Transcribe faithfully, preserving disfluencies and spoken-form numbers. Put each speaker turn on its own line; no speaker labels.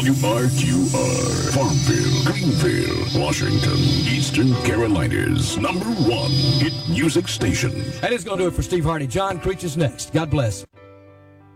W R Q R, Farmville, Greenville, Washington, Eastern Carolinas, number one hit music station.
That is going to do it for Steve Harney. John Creech is next. God bless.